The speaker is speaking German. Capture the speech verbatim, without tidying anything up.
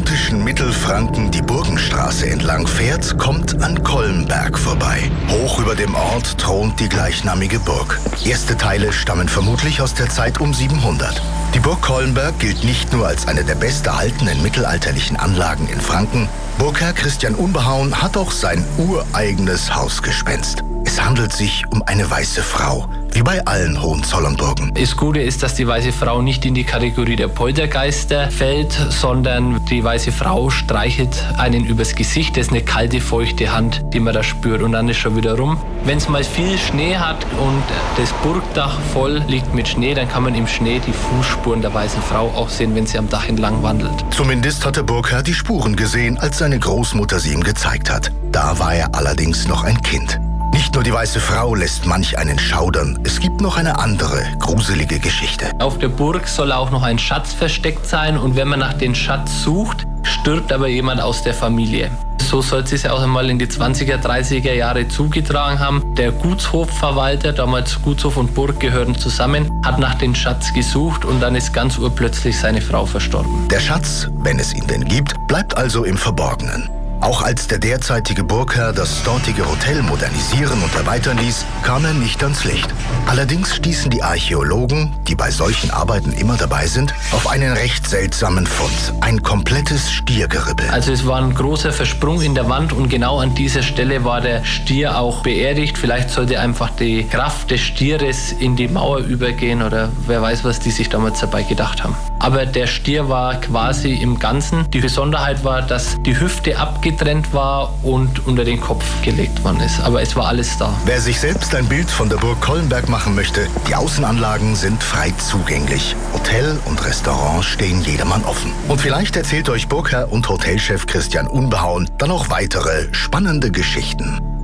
romantischen Mittelfranken die Burgenstraße entlang fährt, kommt an Kollenberg vorbei. Hoch über dem Ort thront die gleichnamige Burg. Erste Teile stammen vermutlich aus der Zeit um siebenhundert. Die Burg Kollenberg gilt nicht nur als eine der besterhaltenen mittelalterlichen Anlagen in Franken. Burgherr Christian Unbehauen hat auch sein ureigenes Hausgespenst. Es handelt sich um eine weiße Frau, wie bei allen Hohenzollernburgen. Das Gute ist, dass die weiße Frau nicht in die Kategorie der Poltergeister fällt, sondern die weiße Frau streichelt einen übers Gesicht. Das ist eine kalte, feuchte Hand, die man da spürt, und dann ist schon wieder rum. Wenn es mal viel Schnee hat und das Burgdach voll liegt mit Schnee, dann kann man im Schnee die Fußspuren der weißen Frau auch sehen, wenn sie am Dach entlang wandelt. Zumindest hat der Burgherr die Spuren gesehen, als seine Großmutter sie ihm gezeigt hat. Da war er allerdings noch ein Kind. Nicht nur die weiße Frau lässt manch einen schaudern, es gibt noch eine andere, gruselige Geschichte. Auf der Burg soll auch noch ein Schatz versteckt sein, und wenn man nach dem Schatz sucht, stirbt aber jemand aus der Familie. So soll es sich auch einmal in die zwanziger, dreißiger Jahre zugetragen haben. Der Gutshofverwalter, damals Gutshof und Burg gehörten zusammen, hat nach dem Schatz gesucht, und dann ist ganz urplötzlich seine Frau verstorben. Der Schatz, wenn es ihn denn gibt, bleibt also im Verborgenen. Auch als der derzeitige Burgherr das dortige Hotel modernisieren und erweitern ließ, kam er nicht ans Licht. Allerdings stießen die Archäologen, die bei solchen Arbeiten immer dabei sind, auf einen recht seltsamen Fund. Ein komplettes Stiergerippel. Also es war ein großer Versprung in der Wand, und genau an dieser Stelle war der Stier auch beerdigt. Vielleicht sollte einfach die Kraft des Stieres in die Mauer übergehen, oder wer weiß, was die sich damals dabei gedacht haben. Aber der Stier war quasi im Ganzen. Die Besonderheit war, dass die Hüfte abgetrennt war und unter den Kopf gelegt worden ist. Aber es war alles da. Wer sich selbst ein Bild von der Burg Kollenberg machen möchte, die Außenanlagen sind frei zugänglich. Hotel und Restaurant stehen jedermann offen. Und vielleicht erzählt euch Burgherr und Hotelchef Christian Unbehauen dann auch weitere spannende Geschichten.